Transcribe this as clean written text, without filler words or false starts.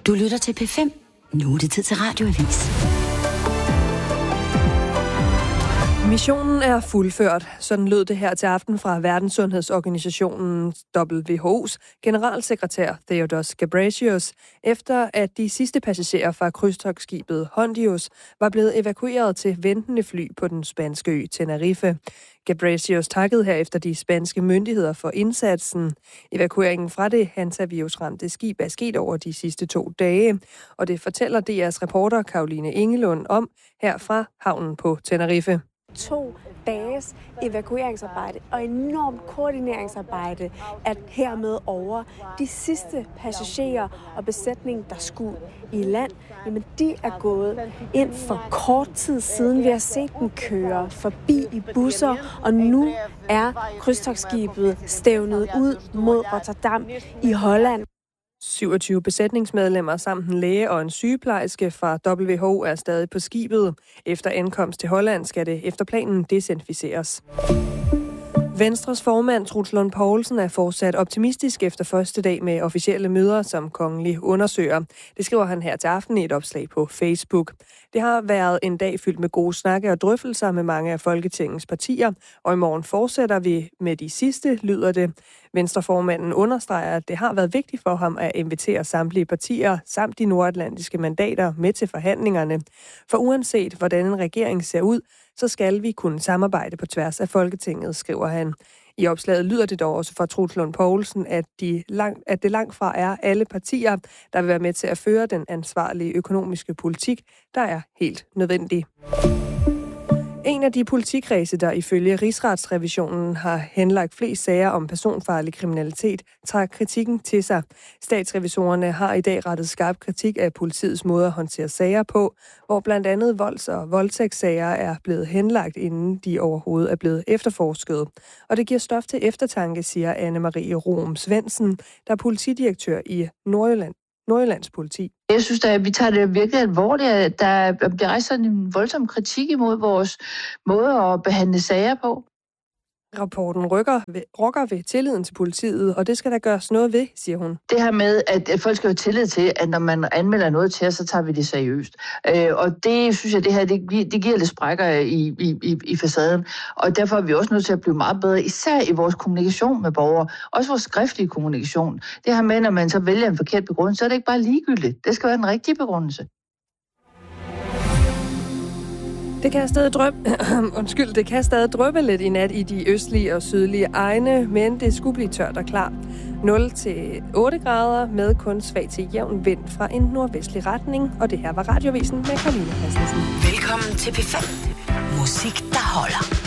Du lytter til P5. Nu er det tid til Radioavis. Missionen er fuldført. Sådan lød det her til aften fra Verdenssundhedsorganisationen WHO's generalsekretær Theodoros Ghebreyesus, efter at de sidste passagerer fra krydstogtskibet Hondius var blevet evakueret til ventende fly på den spanske ø Tenerife. Ghebreyesus takkede herefter de spanske myndigheder for indsatsen. Evakueringen fra det hantavirusramte skib er sket over de sidste 2 dage, og det fortæller DR's reporter Caroline Engelund om her fra havnen på Tenerife. 2 dages evakueringsarbejde og enormt koordineringsarbejde er hermed over. De sidste passagerer og besætning, der skulle i land, jamen de er gået ind for kort tid siden. Vi har set dem køre forbi i busser, og nu er krydstogtskibet stævnet ud mod Rotterdam i Holland. 27 besætningsmedlemmer samt en læge og en sygeplejerske fra WHO er stadig på skibet. Efter ankomst til Holland skal det efter planen desinficeres. Venstres formand, Troels Lund Poulsen, er fortsat optimistisk efter første dag med officielle møder som kongelig undersøger. Det skriver han her til aften i et opslag på Facebook. Det har været en dag fyldt med gode snakke og drøftelser med mange af Folketingets partier, og i morgen fortsætter vi med de sidste, lyder det. Venstreformanden understreger, at det har været vigtigt for ham at invitere samtlige partier samt de nordatlantiske mandater med til forhandlingerne. For uanset hvordan en regering ser ud, så skal vi kunne samarbejde på tværs af Folketinget, skriver han. I opslaget lyder det dog også fra Troels Lund Poulsen, at det langt fra er alle partier, der vil være med til at føre den ansvarlige økonomiske politik, der er helt nødvendig. En af de politikredse, der ifølge Rigsretsrevisionen har henlagt flest sager om personfarlig kriminalitet, tager kritikken til sig. Statsrevisorerne har i dag rettet skarp kritik af politiets måde at håndtere sager på, hvor blandt andet volds- og voldtægtssager er blevet henlagt, inden de overhovedet er blevet efterforsket. Og det giver stof til eftertanke, siger Anne-Marie Rom Svendsen, der er politidirektør i Nordjyllands politi. Jeg synes, at vi tager det virkelig alvorligt. Der bliver rejst sådan en voldsom kritik imod vores måde at behandle sager på. Rapporten rokker ved tilliden til politiet, og det skal der gøres noget ved, siger hun. Det her med, at folk skal have tillid til, at når man anmelder noget til os, så tager vi det seriøst. Og det synes jeg, det her det giver lidt sprækker i facaden. Og derfor er vi også nødt til at blive meget bedre, især i vores kommunikation med borgere. Også vores skriftlige kommunikation. Det her med, når man så vælger en forkert begrundelse, så er det ikke bare ligegyldigt. Det skal være den rigtige begrundelse. Det kan stadig dryppe lidt i nat i de østlige og sydlige egne, men det skulle blive tørt og klart. 0-8 grader med kun svag til jævn vind fra en nordvestlig retning, og det her var Radiovisen med Caroline Christensen. Velkommen til P5. Musik, der holder.